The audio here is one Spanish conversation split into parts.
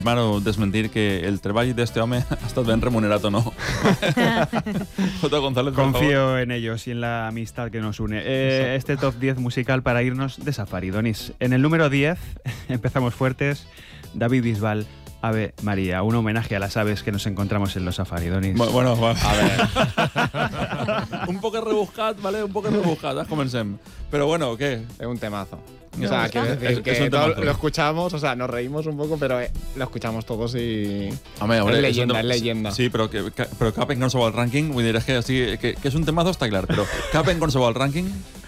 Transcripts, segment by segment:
Hermano, desmentir que el treball d'este home ha estat ben remunerat o no. Jota González, por favor. Confío en ellos y en la amistad que nos une. Este top 10 musical para irnos de safari, Donis. En el número 10, empezamos fuertes, David Bisbal, Ave María, un homenaje a las aves que nos encontramos en los safari, Donis. Bueno, a ver. Un poco rebuscat, ¿vale? Un poco rebuscat, comencem. Pero bueno, ¿qué? Es un temazo. ¿Me O sea, gusta? quiero decir Es que un temazo. lo escuchamos, o sea, nos reímos un poco, pero lo escuchamos todos y... Home, es leyenda. Sí, però cap en qualsevol rànquing, vull dir, és que és un temazo, està clar, però cap en qualsevol rànquing...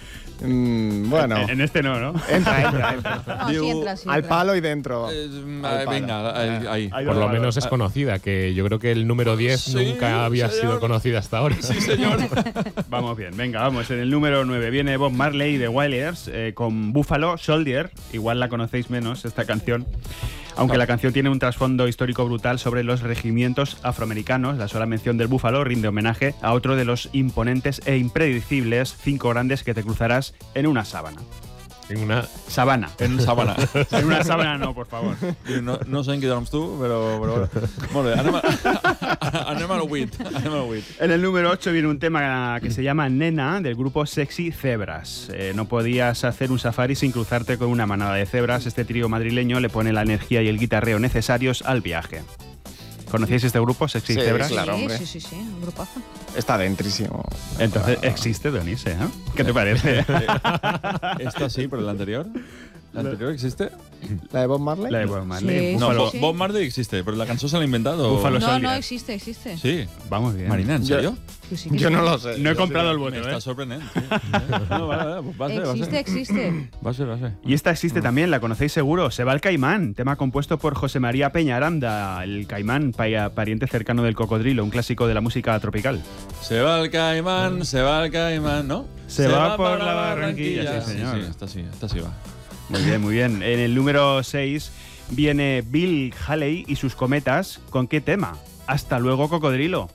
Bueno. En este no. Entra. No, sí entra, sí Al entra. palo y dentro. Venga, ahí. Por lo menos es conocida, que yo creo que el número 10 Sí, nunca había señor. sido conocida hasta ahora. Sí, señor. Vamos bien, venga, vamos. En el número 9 viene Bob Marley de Wailers con Buffalo Soldier. Igual la conocéis menos, esta canción. Aunque la canción tiene un trasfondo histórico brutal sobre los regimientos afroamericanos, la sola mención del búfalo rinde homenaje a otro de los imponentes e impredecibles 5 grandes que te cruzarás en una sábana. En una Sabana. En sábana. En una sábana no, por favor. No sé en què dorms tu, però bueno. Molt bé, anem al 8. En el número 8 viene un tema que se llama Nena, del grupo Sexy Cebras. No podías hacer un safari sin cruzarte con una manada de cebras. Este trío madrileño le pone la energía y el guitarreo necesarios al viaje. ¿Conocéis este grupo, Sexy Sí, Cebras? claro, hombre. Sí, un grupazo. Está dentrísimo. Entonces, existe, Dionise, ¿no? ¿Qué te parece? Esta sí, pero la anterior. ¿La anterior existe? ¿La de Bob Marley? La de Bob Marley. Sí. No, Búfalo. sí. Bob Marley existe, pero la canción se la ha inventado. Búfalo. No, Soldier. existe. Sí. Vamos bien. Marina, ¿en serio? Que sí que Yo sí. no lo sé. No he comprado el Me voto, está ¿eh? sorprendiendo. Sí. No, vale, pues va a ser. Existe. Va a ser. Y esta existe también, la conocéis seguro. Se va el caimán, tema compuesto por José María Peña Aranda, el caimán, pariente cercano del cocodrilo, un clásico de la música tropical. Se va el caimán, ¿no? Se va por la Barranquilla. Sí, señor. Sí, esta sí va. Muy bien. En el número 6 viene Bill Haley y sus cometas. ¿Con qué tema? Hasta luego, cocodrilo.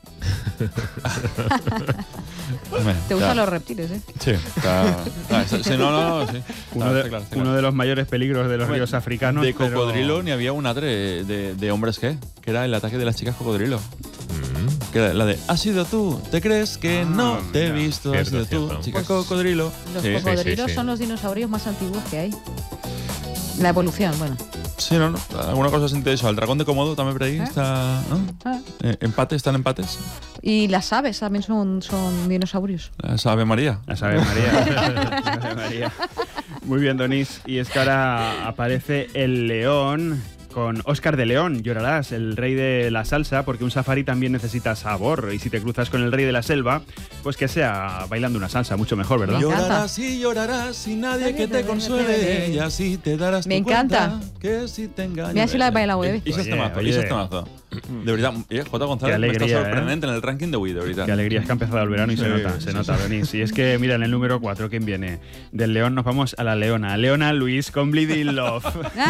Te gustan los reptiles, ¿eh? Sí, sí. No, sí. Uno de los mayores peligros de los ríos africanos. De pero- cocodrilo ni había un altre de hombres que era el ataque de las chicas cocodrilo. Que era la de ¿has sido tú? ¿Te crees que no te he mira. visto? Cierto, ¿Has sido tú? cierto. Chica Pues cocodrilo. Los Sí. cocodrilos sí. son los dinosaurios más antiguos que hay. La evolución, bueno. Sí, no. Alguna cosa sente eso. El dragón de Komodo también por ahí está, ¿no? Ah. Están empates. Y las aves también son dinosaurios. Las Ave María. La sabe María. La sabe María. Muy bien, Donis. Y es que ahora aparece el león con Óscar de León. Llorarás, el rey de la salsa, porque un safari también necesita sabor. Y si te cruzas con el rey de la selva, pues que sea bailando una salsa, mucho mejor, ¿verdad? Llorarás y nadie que te consuele. Y así te darás Me tu encanta. cuenta que si te engaño. Mira si la he bailado, I bebé. això és temazo, Oye. això és temazo. De veritat, J. González Qué m'està alegría, sorprenent en el rànquing d'avui, de veritat. Qué alegría es que ha empezado el verano y se nota, Donis. Y es que, mira, en el número 4, ¿quién viene? Del león nos vamos a la leona. Leona Luis con Bleeding Love.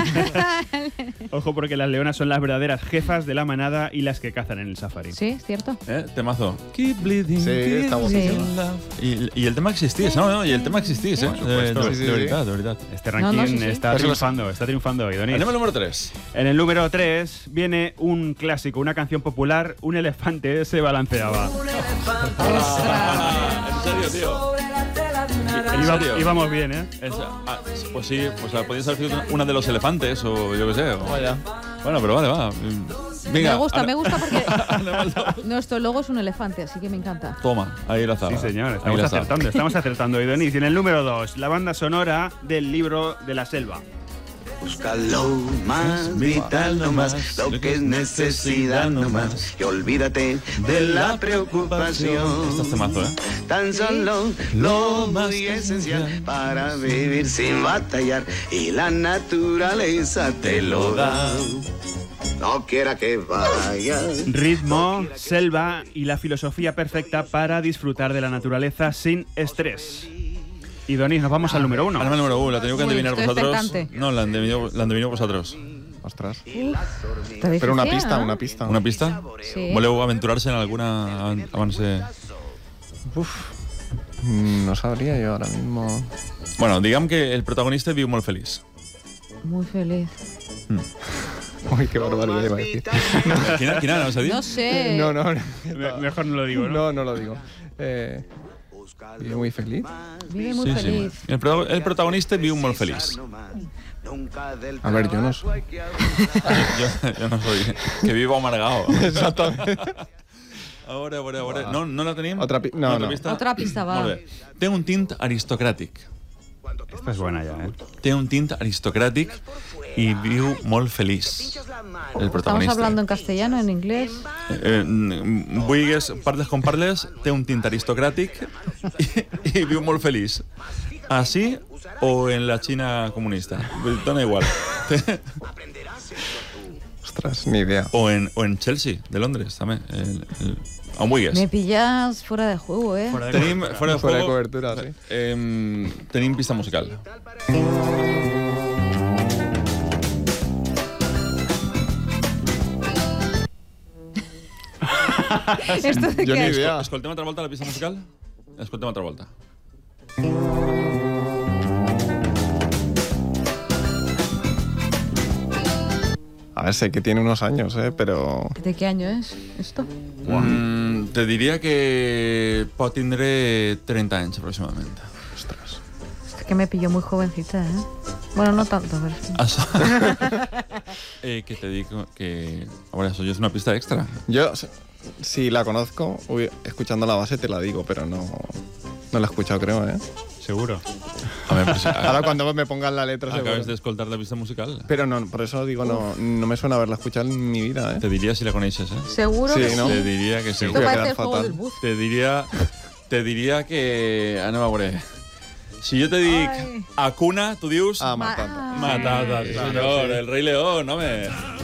Ojo, porque las leonas son las verdaderas jefas de la manada y las que cazan en el safari. Sí, es cierto. Temazo. Keep bleeding, Sí, keep está buenísimo. bleeding love. I el tema existís, no? I el tema existís, Por supuesto. De veritat, de veritat. Este No, ranking sí, sí. está triunfando hoy, Donis. Anem al número 3. En el número 3 viene un clásico, una canción popular, Un elefante se balanceaba. En serio, tío. Íbamos bien, ¿eh? Pues sí, pues podías haber sido una de los elefantes o yo qué sé. Bueno, pero vale, va. Venga, me gusta porque nuestro logo es un elefante, así que me encanta. Toma, ahí la estaba. Sí, señor, Ahí la estamos acertando hoy, Donis. Y en el número 2, la banda sonora del libro de la selva. Busca lo más vital nomás, lo que es necesidad nomás, y olvídate de la preocupación. Este es temazo, ¿eh? Tan solo lo muy esencial para vivir sin batallar, y la naturaleza te lo da. No quiera que vaya. Ritmo, selva y la filosofía perfecta para disfrutar de la naturaleza sin estrés. Y Donis, nos vamos al número 1. Anem al número 1, la teniu que Uy, endevinar estoy vosotros. expectante. No, la endevineu vosaltres. Ostras. Está Pero una difícil, pista, ¿no? una pista. Una pista? Sí. Voleu aventurar-se en alguna abans de... No sabría yo ahora mismo. Bueno, diguem que el protagonista viu molt feliç. Muy feliz. Uy, qué barbaridad iba a decir. ¿Quién no se dice? No sé. No. Mejor no lo digo, ¿no? No lo digo. Vive muy feliz. Vive muy feliz. El protagonista vive molt feliç. A ver, yo no soy. Jo no soy. Que vivo amargado. Exactamente. A veure. No la tenim? Otra pista? Otra pista, va. Molt bé. Té un tint aristocràtic. Esta es buena ya, ¿eh? Té un tint aristocràtic i viu molt feliç. El ¿Estamos protagonista. hablando en castellano, en inglés? Vulgues, parles com parles, té un tint aristocràtic i viu molt feliç. Així o en la Xina comunista? Dona igual. Ostras, ni idea. O en Chelsea, de Londres, també. On vulguis. Me pillas fuera de juego, ¿eh? Tenim, fora de Fuera de juego, cobertura, sí. tenim pista musical. ¿Esto de Yo qué ni es? idea. Escoltem altra volta la pista musical? Escoltem altra volta. A ver, sé que tiene unos años, pero... ¿De qué año es esto? Te diria que pot tindre 30 anys, aproximadament. Ostras. Es que me pilló muy jovencita, ¿eh? Bueno, no tanto, pero sí. Això... que te digo que... A veure, això ja és una pista extra. Yo, si la conozco, escuchando la base te la digo, pero no la he escuchado, creo, ¿eh? Seguro. A veure, pues, Ahora cuando me pongan la letra seguro. acabes d'escoltar la pista musical. Pero no, por eso digo, no me suena haberla escuchado en mi vida, ¿eh? Te diria si la coneixes, Seguro Sí, que ¿no? sí. Te diria que sí. Esto Voy a parece quedar el juego fatal. del bus. Te diria que... Anem a veure. Si jo te dic Ai. Hakuna, tu dius... Ah, Matata. Matata, sí, senyor. El Rei León, home.